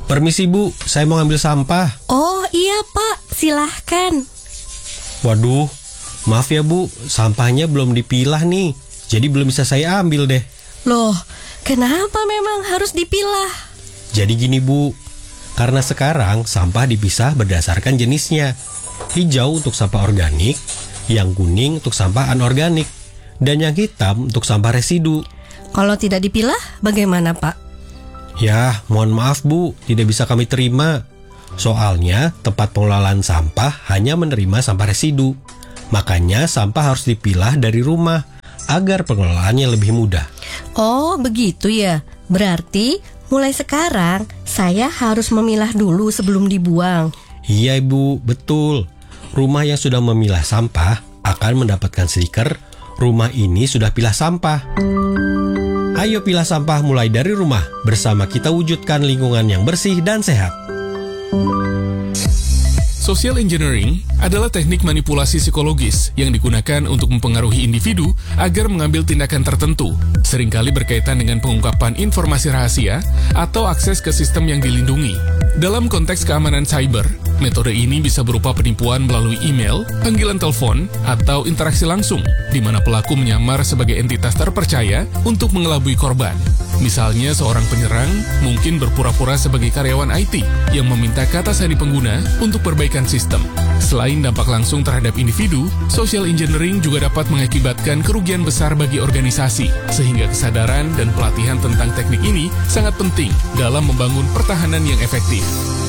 Permisi Bu, saya mau ngambil sampah. Oh iya Pak, silahkan. Waduh, maaf ya Bu, sampahnya belum dipilah nih. Jadi belum bisa saya ambil deh. Loh, kenapa memang harus dipilah? Jadi gini Bu, karena sekarang sampah dipisah berdasarkan jenisnya. Hijau untuk sampah organik, yang kuning untuk sampah anorganik, dan yang hitam untuk sampah residu. Kalau tidak dipilah, bagaimana Pak? Ya, mohon maaf Bu, tidak bisa kami terima. Soalnya tempat pengelolaan sampah hanya menerima sampah residu. Makanya sampah harus dipilah dari rumah agar pengelolaannya lebih mudah. Oh, begitu ya. Berarti mulai sekarang saya harus memilah dulu sebelum dibuang. Iya Ibu, betul. Rumah yang sudah memilah sampah akan mendapatkan stiker "Rumah ini sudah pilah sampah". Ayo pilah sampah mulai dari rumah. Bersama kita wujudkan lingkungan yang bersih dan sehat. Social engineering adalah teknik manipulasi psikologis yang digunakan untuk mempengaruhi individu agar mengambil tindakan tertentu, seringkali berkaitan dengan pengungkapan informasi rahasia atau akses ke sistem yang dilindungi. Dalam konteks keamanan cyber, metode ini bisa berupa penipuan melalui email, panggilan telepon, atau interaksi langsung, di mana pelaku menyamar sebagai entitas terpercaya untuk mengelabui korban. Misalnya seorang penyerang mungkin berpura-pura sebagai karyawan IT yang meminta kata sandi pengguna untuk perbaikan sistem. Selain dampak langsung terhadap individu, social engineering juga dapat mengakibatkan kerugian besar bagi organisasi, sehingga kesadaran dan pelatihan tentang teknik ini sangat penting dalam membangun pertahanan yang efektif.